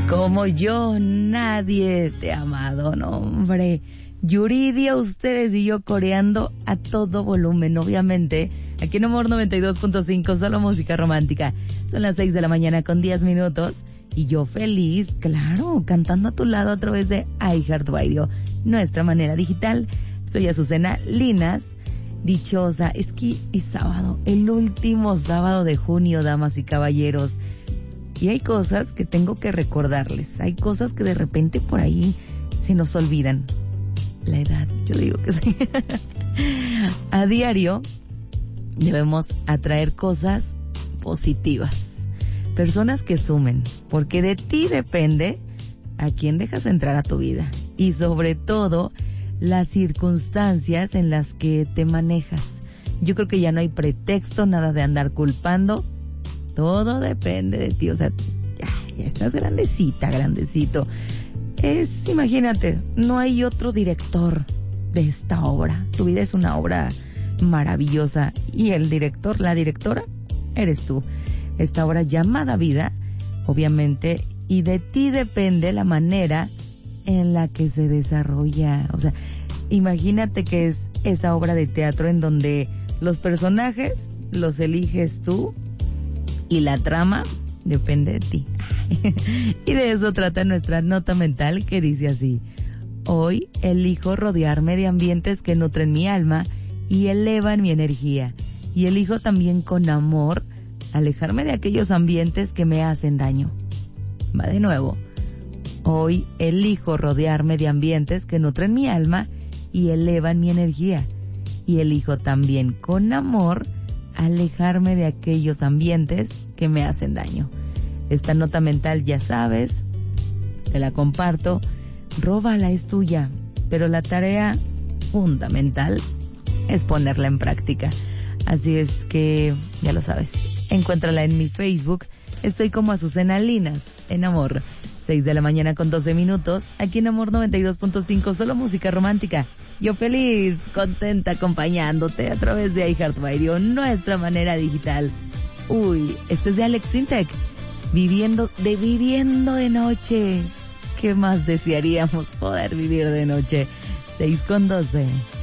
Como yo, nadie te ha amado, no hombre. Yuridia, ustedes y yo coreando a todo volumen, obviamente. Aquí en Amor 92.5, solo música romántica. Son las 6 de la mañana con 10 minutos. Y yo feliz, claro, cantando a tu lado a través de iHeartRadio, nuestra manera digital. Soy Azucena Linas, dichosa. Es que es sábado, el último sábado de junio, damas y caballeros. Y hay cosas que tengo que recordarles. Hay cosas que de repente por ahí se nos olvidan. La edad, yo digo que sí. A diario debemos atraer cosas positivas. Personas que sumen. Porque de ti depende a quién dejas entrar a tu vida. Y sobre todo, las circunstancias en las que te manejas. Yo creo que ya no hay pretexto, nada de andar culpando. Todo depende de ti, o sea, ya estás grandecita, grandecito. Imagínate, no hay otro director de esta obra. Tu vida es una obra maravillosa y el director, la directora, eres tú. Esta obra llamada vida, obviamente, y de ti depende la manera en la que se desarrolla. O sea, imagínate que es esa obra de teatro en donde los personajes los eliges tú, y la trama depende de ti. Y de eso trata nuestra nota mental, que dice así: hoy elijo rodearme de ambientes que nutren mi alma y elevan mi energía. Y elijo también con amor alejarme de aquellos ambientes que me hacen daño. Va de nuevo. Hoy elijo rodearme de ambientes que nutren mi alma y elevan mi energía. Y elijo también con amor alejarme de aquellos ambientes que me hacen daño. Esta nota mental, ya sabes, te la comparto, róbala, es tuya, pero la tarea fundamental es ponerla en práctica. Así es que, ya lo sabes, encuéntrala en mi Facebook, estoy como Azucena Linas, en Amor. 6 de la mañana con 12 minutos, aquí en Amor 92.5, solo música romántica. Yo feliz, contenta, acompañándote a través de iHeartRadio, nuestra manera digital. Uy, esto es de Alex Sintek, viviendo de noche. ¿Qué más desearíamos poder vivir de noche? 6 con 12.